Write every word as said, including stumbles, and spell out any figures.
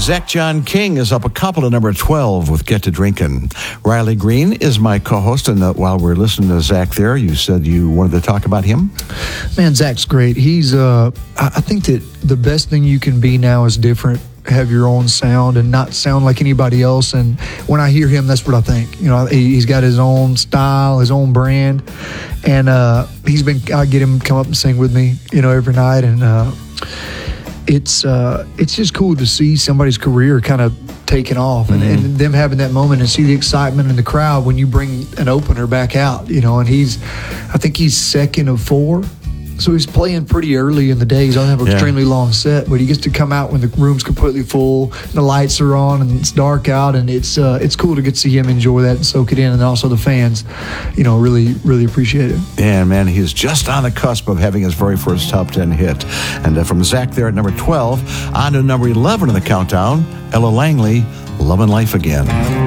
Zach John King is up a couple of number twelve with Get to Drinkin'. Riley Green is my co-host, and uh, while we're listening to Zach there, you said you wanted to talk about him? Man, Zach's great. He's, uh, I I think that the best thing you can be now is different, have your own sound and not sound like anybody else. And when I hear him, that's what I think. You know, he, he's got his own style, his own brand, and uh, he's been, I get him come up and sing with me, you know, every night, and uh, it's uh, it's just cool to see somebody's career kind of taking off, and, mm-hmm. and them having that moment and see the excitement in the crowd when you bring an opener back out, you know. And he's, I think he's second of four. So he's playing pretty early in the day. He doesn't have an yeah. extremely long set, but he gets to come out when the room's completely full, and the lights are on, and it's dark out, and it's uh, it's cool to get to see him enjoy that and soak it in, and also the fans, you know, really, really appreciate it. Yeah, man, he's just on the cusp of having his very first top ten hit. And uh, from Zach there at number twelve, on to number eleven in the countdown, Ella Langley, Lovin' Life Again.